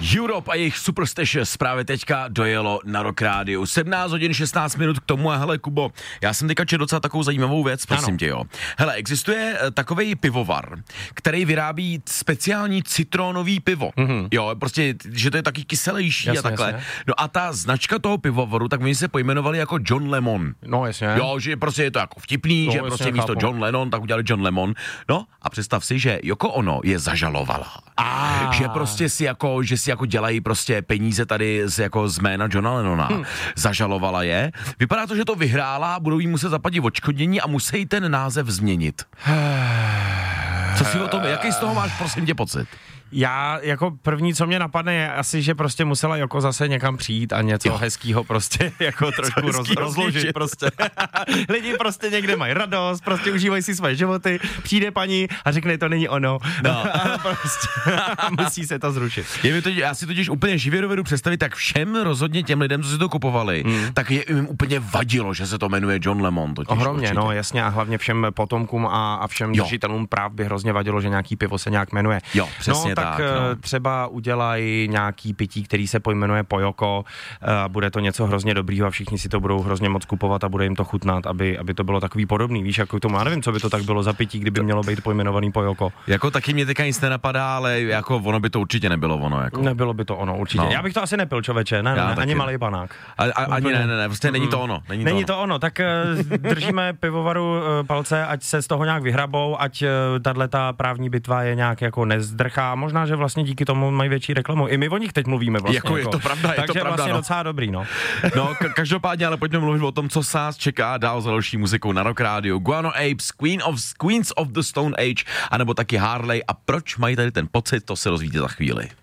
Europe a jejich Superstitious právě teďka dojelo na Rock Rádiu. 17 hodin 16 minut k tomu a hele Kubo, já jsem teďka četl docela takovou zajímavou věc, prosím tě, jo. Hele, existuje takovej pivovar, který vyrábí speciální citronový pivo. Mm-hmm. Jo, prostě, že to je taky kyselější a takhle. Jasně. No a ta značka toho pivovaru, tak oni se pojmenovali jako John Lemon. No jasně. Jo, že prostě je to jako vtipný, no, že prostě chápu. Místo John Lennon, tak udělali John Lemon. No a představ si, že Yoko Ono je zažalovala. Že prostě si jako, že si jako dělají prostě peníze tady z jména Johna Lennona. Zažalovala je. Vypadá to, že to vyhrála, budou jí muset zaplatit odškodnění a musí ten název změnit. Co si o tom, jaký z toho máš, prosím tě, pocit? Já jako první, co mě napadne, je asi, že prostě musela jako zase někam přijít a něco hezkýho prostě jako trošku rozložit prostě. Lidi prostě někde mají radost, prostě užívají si své životy, přijde paní a řekne, to není ono. No. A prostě musí se to zrušit. Já si totiž úplně živě dovedu představit, tak všem rozhodně těm lidem, co si to kupovali, tak jim úplně vadilo, že se to jmenuje John Lemon. Ohromně, určitě. No jasně, a hlavně všem potomkům a všem držitelům práv by hrozně vadilo, že nějaký pivo se nějak jmenuje. Jo, přesně tak třeba udělají nějaký pití, který se pojmenuje Pojoko, bude to něco hrozně dobrýho a všichni si to budou hrozně moc kupovat a bude jim to chutnat, aby to bylo takový podobný, víš, jako tomu, já nevím, co by to tak bylo za pití, kdyby mělo být pojmenovaný Pojoko. Jako taky mě teďka nic nenapadá, ale jako ono by to určitě nebylo ono. Jako. Nebylo by to ono, určitě. No. Já bych to asi nepil, člověče, ne, ani malý panák. Ani ne, prostě není to ono. Není to ono, tak držíme pivovaru palce, ať se z toho nějak vyhrabou, ať tato právní bitva je nějak jako nezdrchá, možná, že vlastně díky tomu mají větší reklamu. I my o nich teď mluvíme vlastně. Jako je to pravda, takže je to pravda. Vlastně docela dobrý, no. No, každopádně, ale pojďme mluvit o tom, co nás čeká dál za další muzikou na Rock Rádiu. Guano Apes, Queens of the Stone Age, anebo taky Harley. A proč mají tady ten pocit, to se rozvíte za chvíli.